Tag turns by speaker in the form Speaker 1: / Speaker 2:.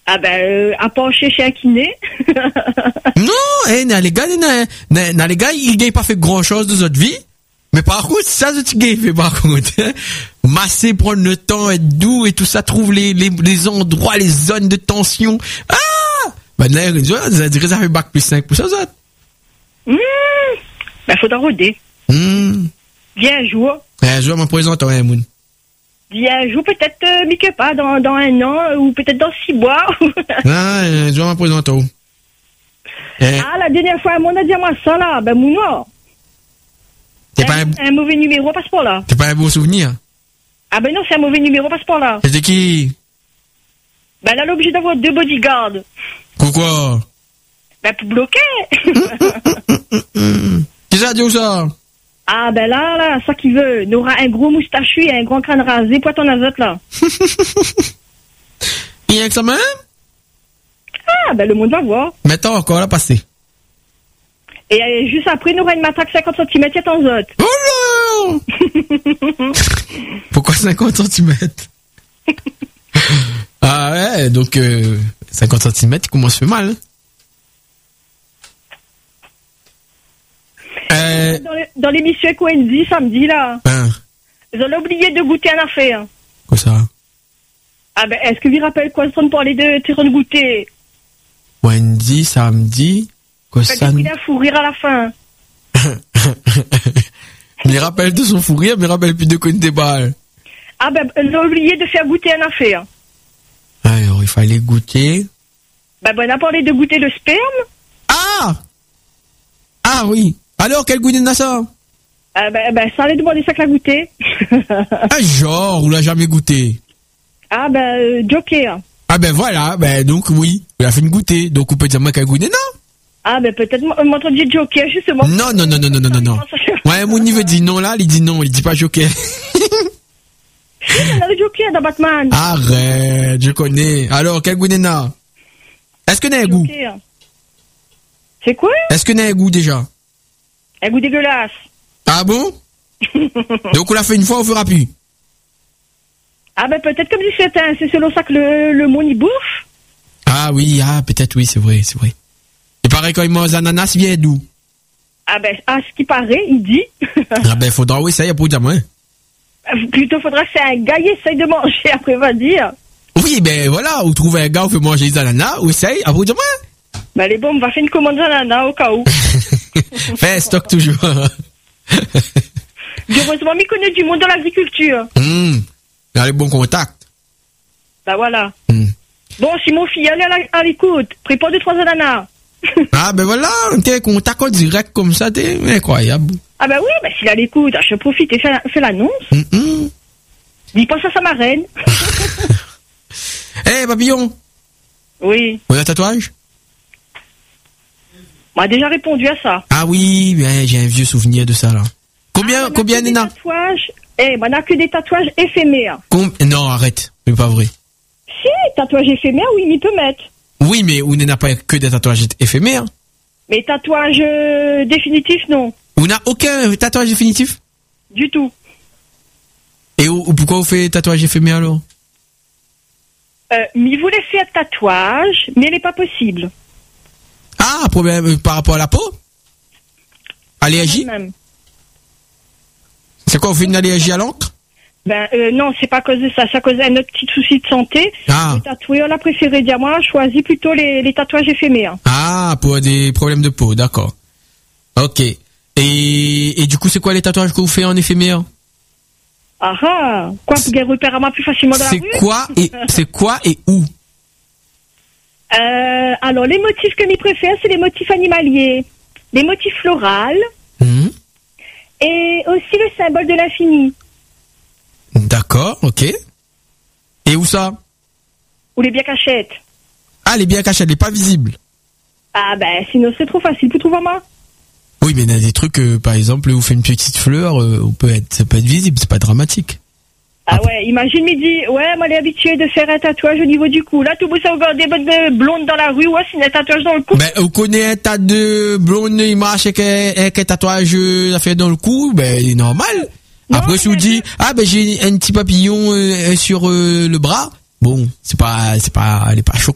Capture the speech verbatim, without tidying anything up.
Speaker 1: Ah ben, euh, à pencher chez un kiné.
Speaker 2: Non, eh, na, les gars, na, na, na, les gars, ils gagnent pas fait grand chose de notre vie. Mais par contre, ça, ce que tu fait par contre. Hein? Masser, prendre le temps, être doux et tout ça, trouve les, les, les endroits, les zones de tension. Ah! Ben là, ça dirait ça fait bac plus cinq pour ça, ça.
Speaker 1: Mmh. Ben, faudra rôder.
Speaker 2: Mmh.
Speaker 1: Viens un jour.
Speaker 2: Un jour, m'en présente, hein, Moon.
Speaker 1: Viens un jour, peut-être, euh, Mickey pas, dans, dans un an, ou peut-être dans six mois.
Speaker 2: Ah, un jour, m'en présente, oh. Eh.
Speaker 1: Ah, la dernière fois, on a dit à moi ça, là. Ben, Mouno.
Speaker 2: C'est
Speaker 1: un,
Speaker 2: pas un...
Speaker 1: un mauvais numéro, passe par là.
Speaker 2: C'est pas un beau souvenir.
Speaker 1: Ah ben non, c'est un mauvais numéro, passe par là.
Speaker 2: C'était qui?
Speaker 1: Ben là, l'obligé d'avoir deux bodyguards.
Speaker 2: Pourquoi?
Speaker 1: Ben pour bloquer.
Speaker 2: Qui ça dit ça?
Speaker 1: Ah ben là, là, ça qui veut. Il aura un gros moustachu et un grand crâne rasé, poiton azote là.
Speaker 2: Il y a que ça même?
Speaker 1: Ah ben le monde va voir.
Speaker 2: Mettons encore là passé.
Speaker 1: Et euh, juste après, il aura une matraque cinquante centimètres, il y a ton zot.
Speaker 2: Oh là! Pourquoi cinquante centimètres? Ah ouais, donc euh, cinquante centimètres, il commence à faire mal. Hein? Euh...
Speaker 1: Dans, le, dans l'émission Eco N D samedi là,
Speaker 2: hein.
Speaker 1: ils ont oublié de goûter un affaire.
Speaker 2: Quoi ça?
Speaker 1: Ah ben, est-ce que vous rappelez quoi, on parlait de terrain de goûter?
Speaker 2: Wendy, samedi, quoi ça?
Speaker 1: Il a fou rire à la fin.
Speaker 2: Il me rappelle de son fou rire, mais il rappelle plus de quoi une déballe.
Speaker 1: Ah ben, ils ont oublié de faire goûter un affaire.
Speaker 2: Alors, il fallait goûter.
Speaker 1: Ben, ben, on a parlé de goûter le sperme.
Speaker 2: Ah! Ah oui. Alors, quel goût n'a ça?
Speaker 1: Ah ben, ben, ça allait demander ça que la goûter.
Speaker 2: Ah, genre, on l'a jamais goûté.
Speaker 1: Ah ben, euh, Joker.
Speaker 2: Ah ben voilà, ben donc oui, on a fait une goûter. Donc on peut dire moi qu'elle goûté, non?
Speaker 1: Ah ben peut-être m'entendre dire Joker, justement.
Speaker 2: Non, non, non, non, non, non, non, non. Ouais, mon niveau dit non là, il dit non, il dit pas Joker.
Speaker 1: Il a le Joker dans Batman.
Speaker 2: Arrête, je connais. Alors, quel goût n'a? Est-ce que n'a un goût?
Speaker 1: C'est quoi?
Speaker 2: Est-ce que n'a un goût déjà?
Speaker 1: Un goût dégueulasse.
Speaker 2: Ah bon? Donc on l'a fait une fois, on fera plus.
Speaker 1: Ah ben peut-être comme dit certains, c'est selon ça que le, le monde y bouffe.
Speaker 2: Ah oui, ah peut-être oui, c'est vrai, c'est vrai. Et pareil quand il mange ananas, il vient d'où?
Speaker 1: Ah ben, à ce qui paraît, il dit.
Speaker 2: Ah ben faudra oui, ça y est pour dire moi.
Speaker 1: Plutôt faudra que c'est un gars qui essaye de manger, après va dire.
Speaker 2: Oui, ben voilà, ou trouver un gars qui fait manger des ananas, ou essaye, après dire moi.
Speaker 1: Ben les bons, on va faire une commande d'ananas au cas où.
Speaker 2: Fais stock toujours.
Speaker 1: Heureusement, il connaît du monde dans l'agriculture.
Speaker 2: Hum, il a les bons contacts.
Speaker 1: Ben voilà.
Speaker 2: Mm.
Speaker 1: Bon, si mon fils allait à l'écoute, prépare deux, trois ananas.
Speaker 2: Ah ben voilà, t'es contact en direct comme ça, t'es incroyable.
Speaker 1: Ah ben oui, ben s'il a l'écoute, je profite et fais, fais l'annonce.
Speaker 2: Mm-mm.
Speaker 1: Dis pas ça à ma reine.
Speaker 2: Eh hey, papillon.
Speaker 1: Oui.
Speaker 2: On a un tatouage?
Speaker 1: On m'a déjà répondu à ça.
Speaker 2: Ah oui, ben, j'ai un vieux souvenir de ça là. Combien,
Speaker 1: ah,
Speaker 2: combien Nena?
Speaker 1: Tatouages. Eh, on a que des tatouages éphémères.
Speaker 2: Com- non, arrête, c'est pas vrai.
Speaker 1: Si, tatouage éphémère, oui, il peut mettre.
Speaker 2: Oui, mais on n'a pas que des tatouages éphémères.
Speaker 1: Mais tatouage euh, définitif, non.
Speaker 2: On n'a aucun tatouage définitif?
Speaker 1: Du tout.
Speaker 2: Et où, pourquoi vous faites tatouage éphémère alors?
Speaker 1: Euh, mais il voulait faire tatouage, mais il n'est pas possible.
Speaker 2: Ah, problème euh, par rapport à la peau? Allergie?
Speaker 1: Même.
Speaker 2: C'est quoi, vous faites une allergie à l'encre?
Speaker 1: Ben euh, non, c'est pas à cause de ça, c'est à cause d'un autre petit souci de santé.
Speaker 2: Ah.
Speaker 1: Le tatoueur a préféré dire moi, choisis plutôt les, les tatouages éphémères.
Speaker 2: Ah, pour des problèmes de peau, d'accord. Ok. Et, et du coup, c'est quoi les tatouages que vous faites en éphémère?
Speaker 1: Ah ah, quoi, pour gagner repère à moi plus facilement dans la
Speaker 2: C'est
Speaker 1: rue?
Speaker 2: quoi et c'est quoi et où?
Speaker 1: Euh, alors les motifs que je préfère, c'est les motifs animaliers, les motifs floraux
Speaker 2: Mmh.
Speaker 1: et aussi le symbole de l'infini.
Speaker 2: D'accord, ok. Et où ça?
Speaker 1: Ou les bien cachettes.
Speaker 2: Ah, elle est bien cachée, elle n'est pas visible.
Speaker 1: Ah ben sinon c'est trop facile pour trouver moi.
Speaker 2: Oui, mais il y a des trucs, euh, par exemple, vous faites une petite fleur, euh, on peut être, ça peut être visible, c'est pas dramatique.
Speaker 1: Ah ouais, imagine midi, ouais, moi, elle est habituée de faire un tatouage au niveau du cou. Là, tout beau, ça regarde des bonnes blondes dans la rue, ouais, c'est un tatouage dans le cou.
Speaker 2: Ben, on connaît un tas de blondes, ils marchent avec un, avec un tatouage, euh, fait dans le cou, ben, c'est normal.
Speaker 1: Non,
Speaker 2: Après, si vous dit, ah, ben, j'ai un petit papillon, euh, sur, euh, le bras, bon, c'est pas, c'est pas, elle est pas choquée.